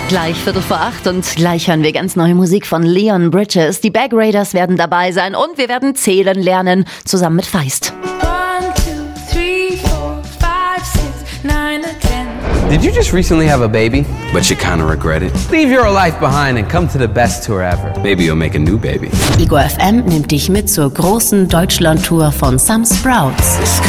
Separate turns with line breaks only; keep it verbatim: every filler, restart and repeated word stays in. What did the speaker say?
Gleich Viertel vor acht und gleich hören wir ganz neue Musik von Leon Bridges. Die Bag Raiders werden dabei sein und wir werden zählen lernen, zusammen mit Feist.
One, two, three, four, five, six, nine, or ten.
Did you just recently have a baby? But you kinda regret it? Leave your life behind and come to the best tour ever. Maybe you'll make a new baby.
Ego F M nimmt dich mit zur großen Deutschland-Tour von Some Sprouts.